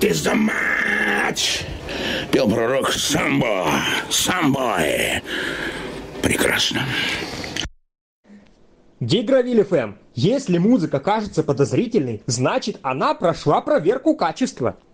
What is the match? Пел пророк самбо, самбой. Прекрасно. Гигровиль ФМ. Если музыка кажется подозрительной, значит она прошла проверку качества.